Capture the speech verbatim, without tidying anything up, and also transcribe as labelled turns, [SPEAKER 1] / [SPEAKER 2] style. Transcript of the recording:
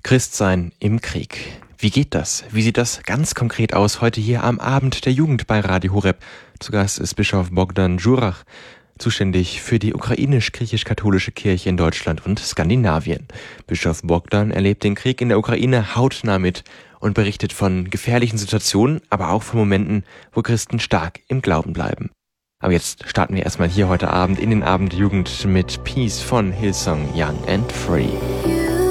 [SPEAKER 1] Christsein im Krieg. Wie geht das? Wie sieht das ganz konkret aus heute hier am Abend der Jugend bei Radio Horeb? Zu Gast ist Bischof Bogdan Dżurach, zuständig für die ukrainisch-griechisch-katholische Kirche in Deutschland und Skandinavien. Bischof Bogdan erlebt den Krieg in der Ukraine hautnah mit und berichtet von gefährlichen Situationen, aber auch von Momenten, wo Christen stark im Glauben bleiben. Aber jetzt starten wir erstmal hier heute Abend in den Abend der Jugend mit Peace von Hillsong Young and Free.